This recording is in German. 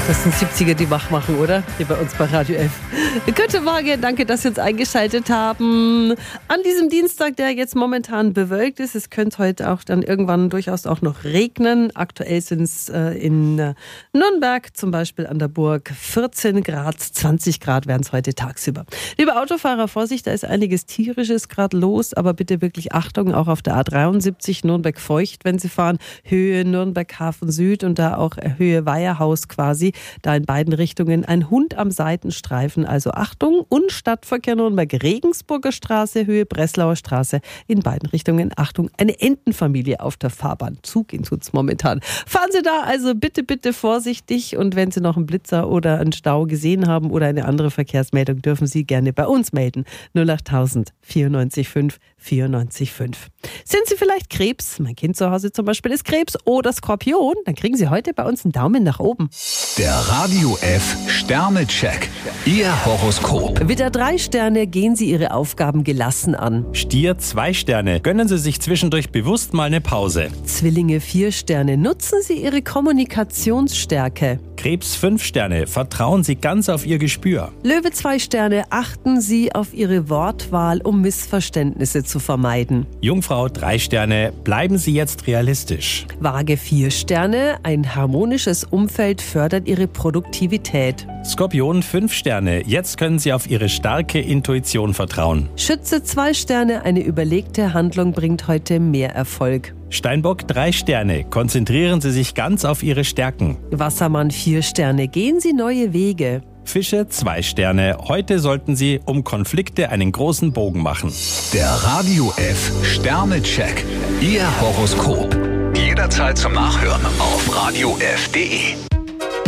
Das sind 70er, die wach machen, oder? Hier bei uns bei Radio F. Guten Morgen, danke, dass Sie uns eingeschaltet haben. An diesem Dienstag, der jetzt momentan bewölkt ist, es könnte heute auch dann irgendwann durchaus auch noch regnen. Aktuell sind es in Nürnberg, zum Beispiel an der Burg, 14 Grad, 20 Grad werden es heute tagsüber. Liebe Autofahrer, Vorsicht, da ist einiges Tierisches gerade los, aber bitte wirklich Achtung, auch auf der A73 Nürnberg-Feucht, wenn Sie fahren, Höhe Nürnberg-Hafen Süd und da auch Höhe Weiherhaus quasi. Da in beiden Richtungen ein Hund am Seitenstreifen, also Achtung. Und Stadtverkehr Nürnberg-Regensburger Straße, Höhe Breslauer Straße, in beiden Richtungen Achtung. Eine Entenfamilie auf der Fahrbahn. Zugehen tut's momentan. Fahren Sie da also bitte, bitte vorsichtig und wenn Sie noch einen Blitzer oder einen Stau gesehen haben oder eine andere Verkehrsmeldung, dürfen Sie gerne bei uns melden. 08000 94 5 94 5. Sind Sie vielleicht Krebs? Mein Kind zu Hause zum Beispiel ist Krebs oder Skorpion? Dann kriegen Sie heute bei uns einen Daumen nach oben. Der Radio F Sternecheck. Ihr Horoskop. Widder 3 Sterne, gehen Sie Ihre Aufgaben gelassen an. Stier 2 Sterne, gönnen Sie sich zwischendurch bewusst mal eine Pause. Zwillinge 4 Sterne, nutzen Sie Ihre Kommunikationsstärke. Krebs 5 Sterne, vertrauen Sie ganz auf Ihr Gespür. Löwe 2 Sterne, achten Sie auf Ihre Wortwahl, um Missverständnisse zu vermeiden. Jungfrau 3 Sterne, bleiben Sie jetzt realistisch. Waage 4 Sterne, ein harmonisches Umfeld fördert Ihre Produktivität. Skorpion 5 Sterne, jetzt können Sie auf Ihre starke Intuition vertrauen. Schütze 2 Sterne, eine überlegte Handlung bringt heute mehr Erfolg. Steinbock 3 Sterne, konzentrieren Sie sich ganz auf Ihre Stärken. Wassermann 4 Sterne, gehen Sie neue Wege. Fische 2 Sterne, heute sollten Sie um Konflikte einen großen Bogen machen. Der Radio F Sternecheck. Ihr Horoskop. Jederzeit zum Nachhören auf radiof.de.